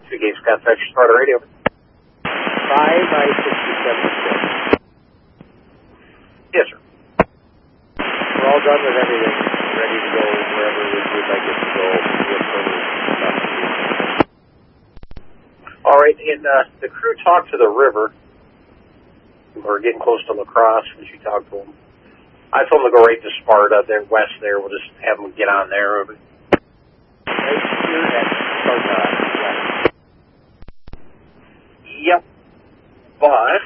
Gates Contact Sparta Radio. 5 I-67. Yes, sir. We're all done with everything. Ready to go wherever we'd like us to go. All right, and the crew talked to the river. We're getting close to La Crosse when she talked to them. I told them to go right to Sparta. They're west there. We'll just have them get on there. Right here at Sparta. Yep. But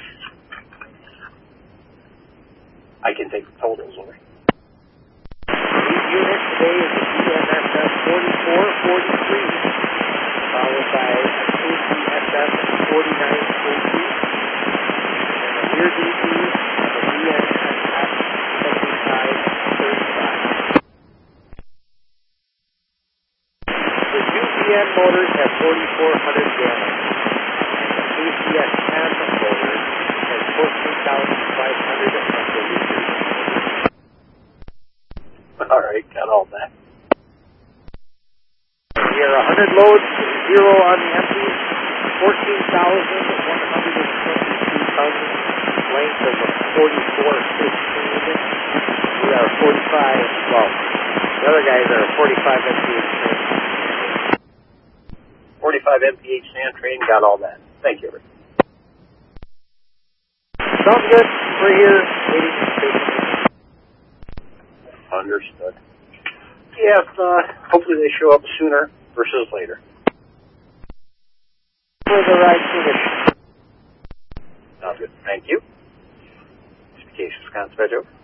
I can take the totals away. Lead unit today is the BNSS 4443, followed by a KCSS 4942, and the rear DP of the BNSS 7535. The UPN motors have 4,400 gallons. KCS 10 motor has 14,500 hectoliters. All right, got all that. We are 100 loads, 0 on the empty, 14,122 tons, length of 4415. We are 45, well, the other guys are 45 MPH train. 45 MPH sand train, got all that. Thank you, Rick. Sounds good. We're here waiting for station. Understood. Yeah, hopefully they show up sooner versus later. For the ride finish. Sounds good. Thank you. Communications Contact over.